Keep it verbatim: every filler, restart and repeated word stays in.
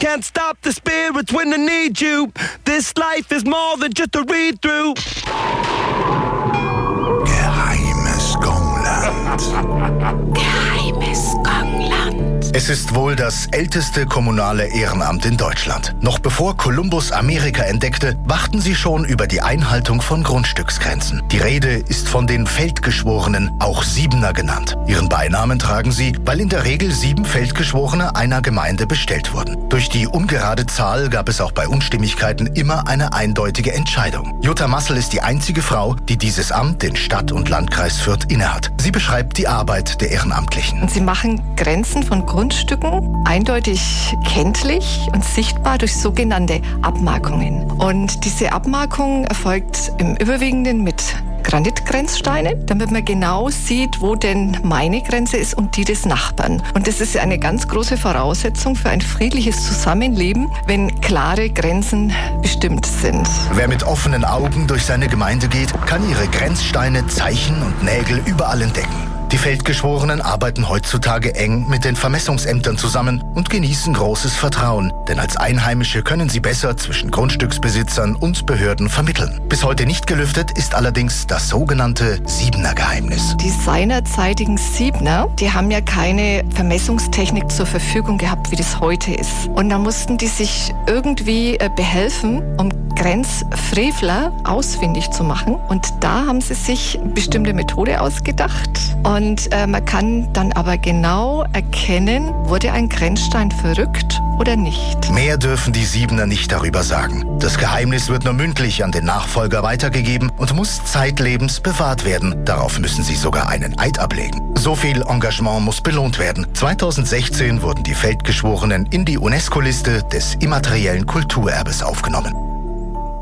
can't stop the spirits when they need you. This life is more than just a read-through. Geheimes Gongland. Geheimes Gongland. Es ist wohl das älteste kommunale Ehrenamt in Deutschland. Noch bevor Kolumbus Amerika entdeckte, wachten sie schon über die Einhaltung von Grundstücksgrenzen. Die Rede ist von den Feldgeschworenen, auch Siebener genannt. Ihren Beinamen tragen sie, weil in der Regel sieben Feldgeschworene einer Gemeinde bestellt wurden. Durch die ungerade Zahl gab es auch bei Unstimmigkeiten immer eine eindeutige Entscheidung. Jutta Massel ist die einzige Frau, die dieses Amt in Stadt- und Landkreis Fürth innehat. Sie beschreibt die Arbeit der Ehrenamtlichen. Sie machen Grenzen von Grundstücken eindeutig kenntlich und sichtbar durch sogenannte Abmarkungen. Und diese Abmarkung erfolgt im Überwiegenden mit Granitgrenzsteinen, damit man genau sieht, wo denn meine Grenze ist und die des Nachbarn. Und das ist eine ganz große Voraussetzung für ein friedliches Zusammenleben, wenn klare Grenzen bestimmt sind. Wer mit offenen Augen durch seine Gemeinde geht, kann ihre Grenzsteine, Zeichen und Nägel überall entdecken. Die Feldgeschworenen arbeiten heutzutage eng mit den Vermessungsämtern zusammen und genießen großes Vertrauen, denn als Einheimische können sie besser zwischen Grundstücksbesitzern und Behörden vermitteln. Bis heute nicht gelüftet ist allerdings das sogenannte Siebener Geheimnis. Die seinerzeitigen Siebner, die haben ja keine Vermessungstechnik zur Verfügung gehabt, wie das heute ist. Und da mussten die sich irgendwie behelfen, um Grenzfrevler ausfindig zu machen. Und da haben sie sich eine bestimmte Methode ausgedacht. Und äh, man kann dann aber genau erkennen, wurde ein Grenzstein verrückt oder nicht. Mehr dürfen die Siebener nicht darüber sagen. Das Geheimnis wird nur mündlich an den Nachfolger weitergegeben und muss zeitlebens bewahrt werden. Darauf müssen sie sogar einen Eid ablegen. So viel Engagement muss belohnt werden. zweitausendsechzehn wurden die Feldgeschworenen in die UNESCO-Liste des immateriellen Kulturerbes aufgenommen.